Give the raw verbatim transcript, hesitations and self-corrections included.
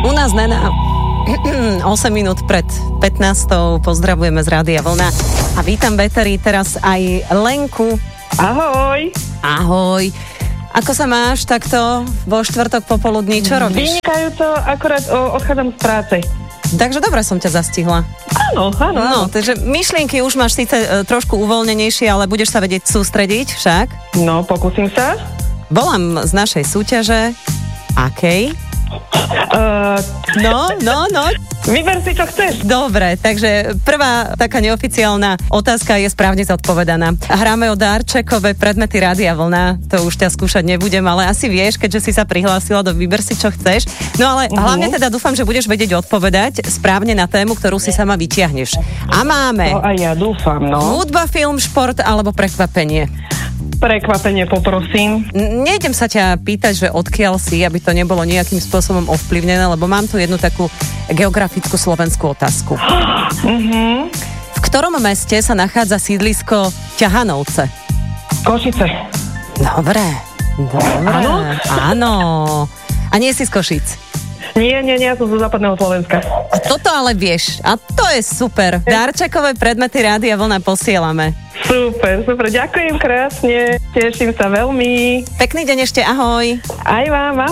U nás Nena osem minút pred pätnástou pozdravujeme z Rádia Vlna a vítam Beteri teraz aj Lenku. Ahoj. Ahoj. Ako sa máš takto vo štvrtok popoludní? Čo robíš? Vynikajúco, akorát o, odchádzam z práce. Takže dobre som ťa zastihla. Áno, áno. No, takže myšlienky už máš síce e, trošku uvoľnenejšie, ale budeš sa vedieť sústrediť však. No, pokúsim sa. Volám z našej súťaže. Akej? Uh, No, no, no. vyber si, čo chceš. Dobre, takže prvá taká neoficiálna otázka je správne zodpovedaná. Hráme o darčekové predmety Rádia Vlna. To už ťa skúšať nebudem, ale asi vieš, keďže si sa prihlásila do Vyber si, čo chceš. No ale uh-huh. hlavne teda dúfam, že budeš vedieť odpovedať správne na tému, ktorú si sama vytiahneš. A máme... No a ja dúfam, no. Hudba, film, šport alebo prekvapenie. Prekvapenie poprosím. N- Nejdem sa ťa pýtať, že odkiaľ si, aby to nebolo nejakým spôsobom ovplyvnené, lebo mám tu jednu takú geografickú slovenskú otázku. Uh-huh. V ktorom meste sa nachádza sídlisko Ťahanovce? Košice. Dobre, dobre. Áno? Áno. A nie si z Košíc? Nie, nie, nie, ja som zo západného Slovenska. A toto ale vieš. A to je super. Darčekové predmety Rádia Vlna posielame. Super, super, ďakujem krásne. Teším sa veľmi. Pekný deň ešte, ahoj. Aj vám, ahoj.